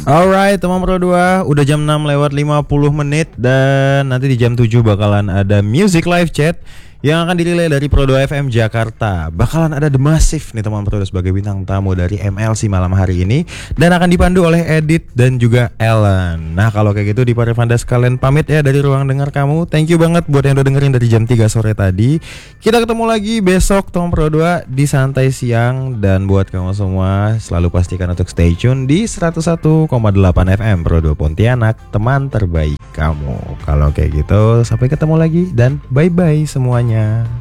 Alright teman Pro 2, udah jam 6 lewat 50 menit. Dan nanti di jam 7 bakalan ada Music Live Chat yang akan dirilai dari Pro 2 FM Jakarta. Bakalan ada The Massive nih teman Pro 2 sebagai bintang tamu dari MLC malam hari ini. Dan akan dipandu oleh Edit dan juga Ellen. Nah kalau kayak gitu di Parivanda sekalian pamit ya dari ruang dengar kamu. Thank you banget buat yang udah dengerin dari jam 3 sore tadi. Kita ketemu lagi besok teman Pro 2 di Santai Siang. Dan buat kamu semua selalu pastikan untuk stay tune di 101,8 FM Pro 2 Pontianak, teman terbaik kamu. Kalau kayak gitu sampai ketemu lagi dan bye-bye semuanya.